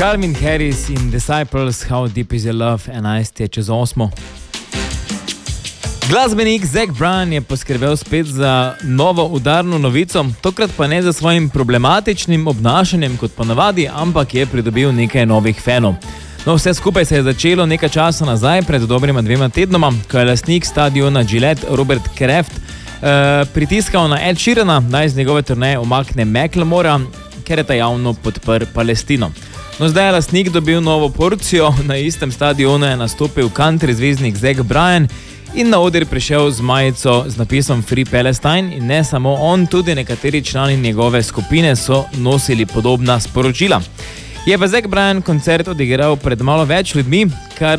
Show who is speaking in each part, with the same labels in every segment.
Speaker 1: Calvin Harris in Disciples, How Deep Is Your Love, 11:08. Glasbenik Zach Bryan je poskrbel spet za novo udarno novico, tokrat pa ne za svojim problematičnim obnašanjem kot ponavadi, ampak je pridobil nekaj novih fanov. No, vse skupaj se je začelo nekaj časa nazaj, pred dobrima 2 tednoma, ko je lastnik stadiona Gillette Robert Kraft pritiskal na Ed Sheerana, da iz njegove turneje umakne Macklemora, ker je ta javno podprl Palestino. No, zdaj je lastnik dobil novo porcijo, na istem stadionu je nastopil country zvezdnik Zach Bryan in na oder prišel z majico z napisom Free Palestine in ne samo on, tudi nekateri člani njegove skupine so nosili podobna sporočila. Je pa Zach Bryan koncert odigral pred malo več ljudmi, kar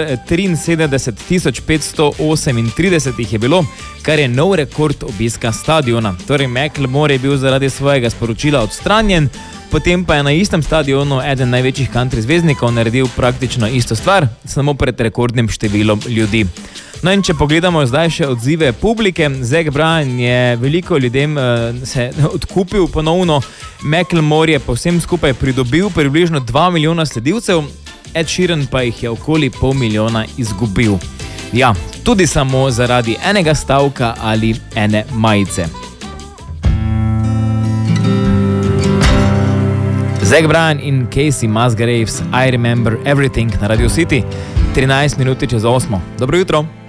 Speaker 1: 73,538 jih je bilo, kar je nov rekord obiska stadiona. Torej, Macklemore je bil zaradi svojega sporočila odstranjen, potem pa je na istem stadionu eden največjih country zvezdnikov naredil praktično isto stvar, samo pred rekordnim številom ljudi. No in če pogledamo zdaj še odzive publike, Zach Bryan je veliko ljudem se odkupil ponovno, Macklemore je povsem skupaj pridobil približno 2 milijona sledilcev, Ed Sheeran pa jih je okoli 500 milijona izgubil. Ja, tudi samo zaradi enega stavka ali ene majice. Zach Bryan in Casey Musgraves, I Remember Everything na Radio City, 13:08. Dobro jutro.